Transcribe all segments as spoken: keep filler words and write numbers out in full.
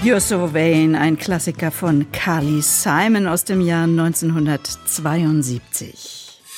You're So Vain, ein Klassiker von Carly Simon aus dem Jahr neunzehnhundertzweiundsiebzig.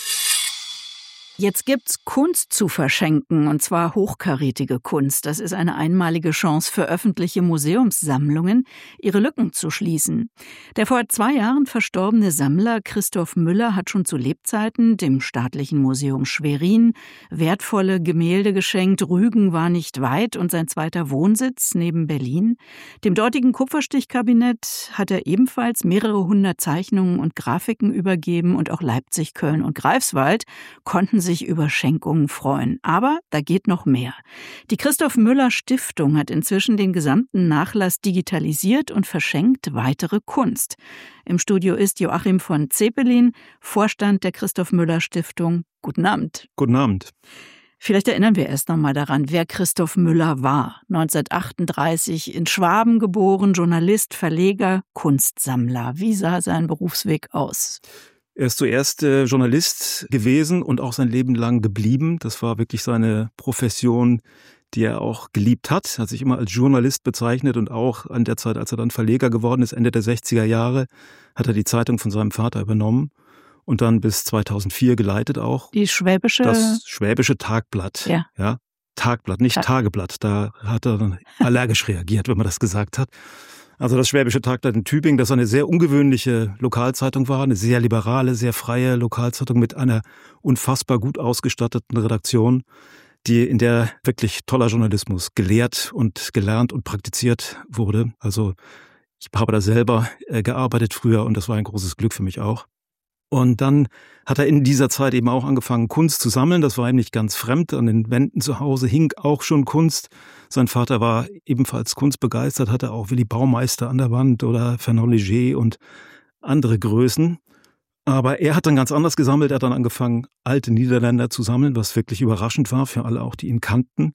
Jetzt gibt's Kunst zu verschenken, und zwar hochkarätige Kunst. Das ist eine einmalige Chance für öffentliche Museumssammlungen, ihre Lücken zu schließen. Der vor zwei Jahren verstorbene Sammler Christoph Müller hat schon zu Lebzeiten dem Staatlichen Museum Schwerin wertvolle Gemälde geschenkt. Rügen war nicht weit und sein zweiter Wohnsitz neben Berlin. Dem dortigen Kupferstichkabinett hat er ebenfalls mehrere hundert Zeichnungen und Grafiken übergeben, und auch Leipzig, Köln und Greifswald konnten sich über Schenkungen freuen. Aber da geht noch mehr. Die Christoph Müller Stiftung hat inzwischen den gesamten Nachlass digitalisiert und verschenkt weitere Kunst. Im Studio ist Joachim von Zepelin, Vorstand der Christoph Müller Stiftung. Guten Abend. Guten Abend. Vielleicht erinnern wir erst noch mal daran, wer Christoph Müller war. neunzehnhundertachtunddreißig in Schwaben geboren, Journalist, Verleger, Kunstsammler. Wie sah sein Berufsweg aus? Er ist zuerst äh, Journalist gewesen und auch sein Leben lang geblieben. Das war wirklich seine Profession, die er auch geliebt hat. Er hat sich immer als Journalist bezeichnet, und auch an der Zeit, als er dann Verleger geworden ist, Ende der sechziger Jahre, hat er die Zeitung von seinem Vater übernommen und dann bis zweitausendvier geleitet auch. Die Schwäbische... Das Schwäbische Tagblatt. Ja. Ja, Tagblatt, nicht Tag. Tageblatt. Da hat er dann allergisch reagiert, wenn man das gesagt hat. Also das Schwäbische Tagblatt in Tübingen, das eine sehr ungewöhnliche Lokalzeitung war, eine sehr liberale, sehr freie Lokalzeitung mit einer unfassbar gut ausgestatteten Redaktion, die in der wirklich toller Journalismus gelehrt und gelernt und praktiziert wurde. Also ich habe da selber gearbeitet früher, und das war ein großes Glück für mich auch. Und dann hat er in dieser Zeit eben auch angefangen, Kunst zu sammeln. Das war ihm nicht ganz fremd. An den Wänden zu Hause hing auch schon Kunst. Sein Vater war ebenfalls kunstbegeistert, hatte auch Willy Baumeister an der Wand oder Fernand Léger und andere Größen. Aber er hat dann ganz anders gesammelt. Er hat dann angefangen, alte Niederländer zu sammeln, was wirklich überraschend war für alle auch, die ihn kannten.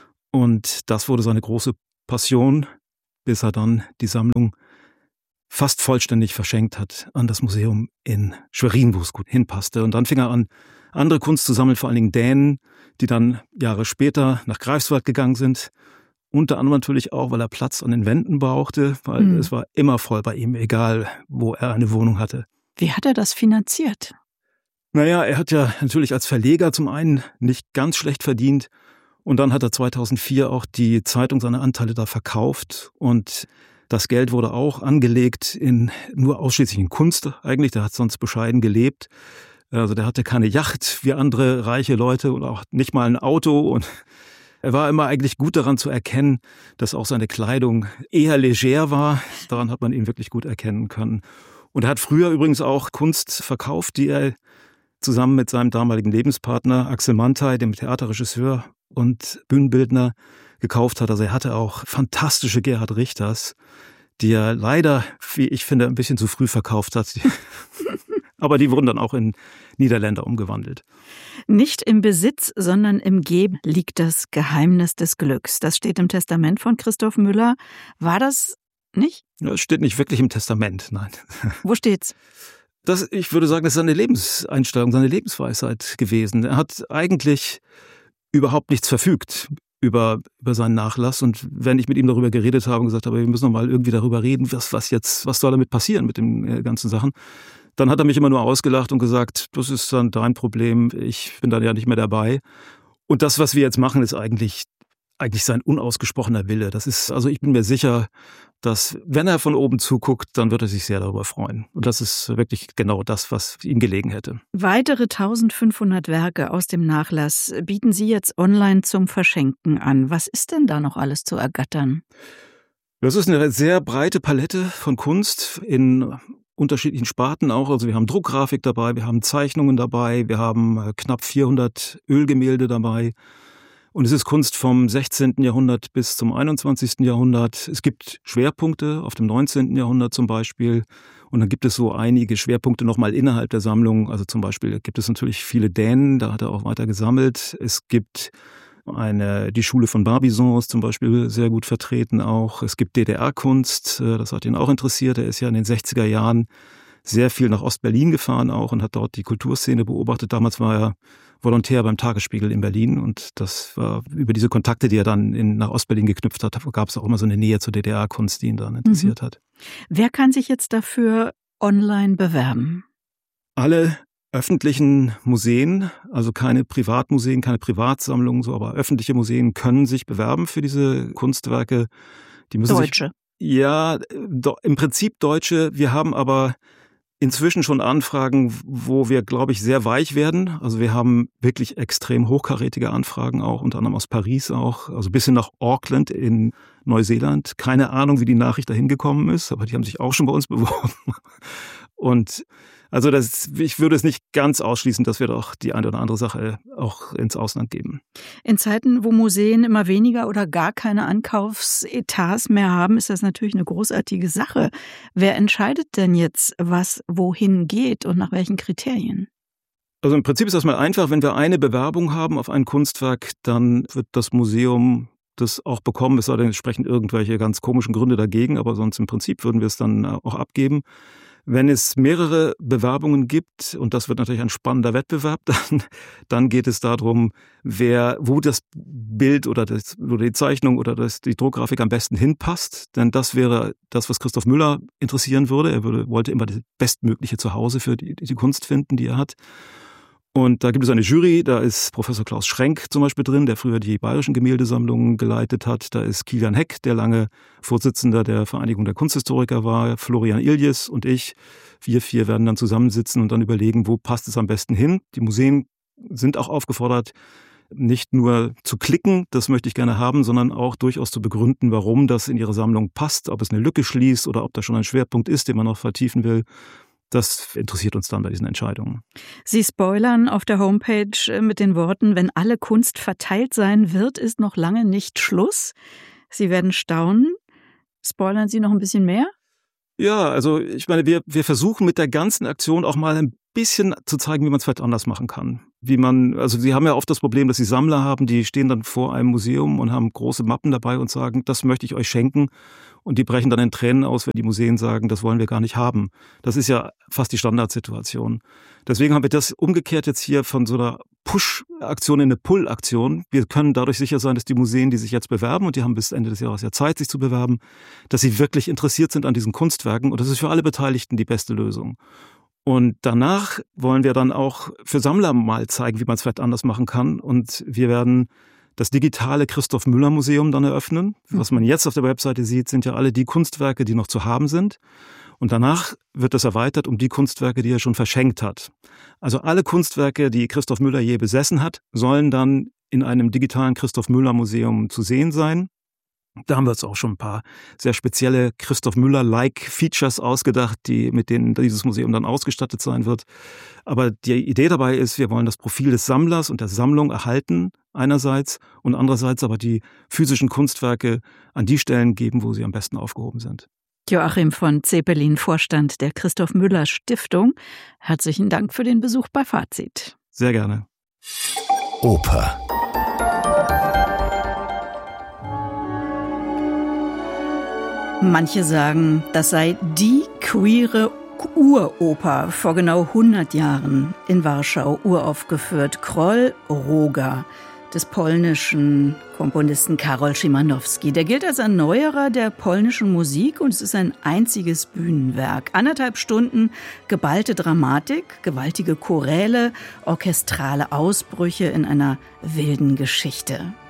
Und das wurde seine große Passion, bis er dann die Sammlung fast vollständig verschenkt hat an das Museum in Schwerin, wo es gut hinpasste. Und dann fing er an, andere Kunst zu sammeln, vor allen Dingen Dänen, die dann Jahre später nach Greifswald gegangen sind. Unter anderem natürlich auch, weil er Platz an den Wänden brauchte, weil mhm. es war immer voll bei ihm, egal wo er eine Wohnung hatte. Wie hat er das finanziert? Naja, er hat ja natürlich als Verleger zum einen nicht ganz schlecht verdient, und dann hat er zweitausendvier auch die Zeitung, seine Anteile da verkauft, und das Geld wurde auch angelegt in nur ausschließlich in Kunst eigentlich. Der hat sonst bescheiden gelebt. Also der hatte keine Yacht wie andere reiche Leute und auch nicht mal ein Auto. Und er war immer eigentlich gut daran zu erkennen, dass auch seine Kleidung eher leger war. Daran hat man ihn wirklich gut erkennen können. Und er hat früher übrigens auch Kunst verkauft, die er zusammen mit seinem damaligen Lebenspartner Axel Manthey, dem Theaterregisseur und Bühnenbildner, gekauft hat. Also er hatte auch fantastische Gerhard Richters, die er leider, wie ich finde, ein bisschen zu früh verkauft hat. Aber die wurden dann auch in Niederländer umgewandelt. Nicht im Besitz, sondern im Geben liegt das Geheimnis des Glücks. Das steht im Testament von Christoph Müller. War das nicht? Das steht nicht wirklich im Testament, nein. Wo steht's? Das, ich würde sagen, das ist seine Lebenseinstellung, seine Lebensweisheit gewesen. Er hat eigentlich überhaupt nichts verfügt über, über seinen Nachlass. Und wenn ich mit ihm darüber geredet habe und gesagt habe, wir müssen noch mal irgendwie darüber reden, was, was jetzt, was soll damit passieren mit den äh, ganzen Sachen, dann hat er mich immer nur ausgelacht und gesagt, das ist dann dein Problem, ich bin dann ja nicht mehr dabei. Und das, was wir jetzt machen, ist eigentlich, eigentlich sein unausgesprochener Wille. Das ist, also ich bin mir sicher, dass wenn er von oben zuguckt, dann wird er sich sehr darüber freuen. Und das ist wirklich genau das, was ihm gelegen hätte. Weitere eintausendfünfhundert Werke aus dem Nachlass bieten Sie jetzt online zum Verschenken an. Was ist denn da noch alles zu ergattern? Das ist eine sehr breite Palette von Kunst in unterschiedlichen Sparten auch. Also wir haben Druckgrafik dabei, wir haben Zeichnungen dabei, wir haben knapp vierhundert Ölgemälde dabei. Und es ist Kunst vom sechzehnten Jahrhundert bis zum einundzwanzigsten Jahrhundert. Es gibt Schwerpunkte auf dem neunzehnten Jahrhundert zum Beispiel. Und dann gibt es so einige Schwerpunkte nochmal innerhalb der Sammlung. Also zum Beispiel gibt es natürlich viele Dänen, da hat er auch weiter gesammelt. Es gibt eine, die Schule von Barbizon ist zum Beispiel sehr gut vertreten auch. Es gibt D D R-Kunst, das hat ihn auch interessiert. Er ist ja in den sechziger Jahren sehr viel nach Ostberlin gefahren auch und hat dort die Kulturszene beobachtet. Damals war er Volontär beim Tagesspiegel in Berlin. Und das war über diese Kontakte, die er dann in, nach Ostberlin geknüpft hat, gab es auch immer so eine Nähe zur D D R-Kunst, die ihn dann interessiert mhm. hat. Wer kann sich jetzt dafür online bewerben? Alle öffentlichen Museen, also keine Privatmuseen, keine Privatsammlungen, so, aber öffentliche Museen können sich bewerben für diese Kunstwerke. Die müssen Deutsche? Sich, ja, do, im Prinzip Deutsche. Wir haben aber inzwischen schon Anfragen, wo wir, glaube ich, sehr weich werden. Also wir haben wirklich extrem hochkarätige Anfragen auch, unter anderem aus Paris auch, also bis hin nach Auckland in Neuseeland. Keine Ahnung, wie die Nachricht dahin gekommen ist, aber die haben sich auch schon bei uns beworben. Und also das, ich würde es nicht ganz ausschließen, dass wir doch die eine oder andere Sache auch ins Ausland geben. In Zeiten, wo Museen immer weniger oder gar keine Ankaufsetats mehr haben, ist das natürlich eine großartige Sache. Wer entscheidet denn jetzt, was wohin geht und nach welchen Kriterien? Also im Prinzip ist das mal einfach. Wenn wir eine Bewerbung haben auf ein Kunstwerk, dann wird das Museum das auch bekommen. Es sei denn, es sprechen irgendwelche ganz komischen Gründe dagegen, aber sonst im Prinzip würden wir es dann auch abgeben. Wenn es mehrere Bewerbungen gibt, und das wird natürlich ein spannender Wettbewerb, dann, dann geht es darum, wer, wo das Bild oder, das, oder die Zeichnung oder das, die Druckgrafik am besten hinpasst. Denn das wäre das, was Christoph Müller interessieren würde. Er würde, wollte immer das bestmögliche Zuhause für die, die Kunst finden, die er hat. Und da gibt es eine Jury, da ist Professor Klaus Schrenk zum Beispiel drin, der früher die bayerischen Gemäldesammlungen geleitet hat. Da ist Kilian Heck, der lange Vorsitzender der Vereinigung der Kunsthistoriker war, Florian Iljes und ich. Wir vier werden dann zusammensitzen und dann überlegen, wo passt es am besten hin. Die Museen sind auch aufgefordert, nicht nur zu klicken, das möchte ich gerne haben, sondern auch durchaus zu begründen, warum das in ihre Sammlung passt, ob es eine Lücke schließt oder ob da schon ein Schwerpunkt ist, den man noch vertiefen will. Das interessiert uns dann bei diesen Entscheidungen. Sie spoilern auf der Homepage mit den Worten, wenn alle Kunst verteilt sein wird, ist noch lange nicht Schluss. Sie werden staunen. Spoilern Sie noch ein bisschen mehr? Ja, also ich meine, wir, wir versuchen mit der ganzen Aktion auch mal ein bisschen zu zeigen, wie man es vielleicht anders machen kann. Wie man, also Sie haben ja oft das Problem, dass Sie Sammler haben, die stehen dann vor einem Museum und haben große Mappen dabei und sagen, das möchte ich euch schenken. Und die brechen dann in Tränen aus, wenn die Museen sagen, das wollen wir gar nicht haben. Das ist ja fast die Standardsituation. Deswegen haben wir das umgekehrt jetzt hier von so einer Push-Aktion in eine Pull-Aktion. Wir können dadurch sicher sein, dass die Museen, die sich jetzt bewerben, und die haben bis Ende des Jahres ja Zeit, sich zu bewerben, dass sie wirklich interessiert sind an diesen Kunstwerken. Und das ist für alle Beteiligten die beste Lösung. Und danach wollen wir dann auch für Sammler mal zeigen, wie man es vielleicht anders machen kann. Und wir werden das digitale Christoph Müller Museum dann eröffnen. Was man jetzt auf der Webseite sieht, sind ja alle die Kunstwerke, die noch zu haben sind. Und danach wird das erweitert um die Kunstwerke, die er schon verschenkt hat. Also alle Kunstwerke, die Christoph Müller je besessen hat, sollen dann in einem digitalen Christoph Müller Museum zu sehen sein. Da haben wir uns auch schon ein paar sehr spezielle Christoph Müller-like Features ausgedacht, die, mit denen dieses Museum dann ausgestattet sein wird. Aber die Idee dabei ist, wir wollen das Profil des Sammlers und der Sammlung erhalten einerseits und andererseits aber die physischen Kunstwerke an die Stellen geben, wo sie am besten aufgehoben sind. Joachim von Zepelin, Vorstand der Christoph Müller Stiftung. Herzlichen Dank für den Besuch bei Fazit. Sehr gerne. Oper. Manche sagen, das sei die queere Uroper, vor genau hundert Jahren in Warschau uraufgeführt. Król Roga des polnischen Komponisten Karol Szymanowski. Der gilt als Erneuerer der polnischen Musik und es ist ein einziges Bühnenwerk. Anderthalb Stunden geballte Dramatik, gewaltige Choräle, orchestrale Ausbrüche in einer wilden Geschichte.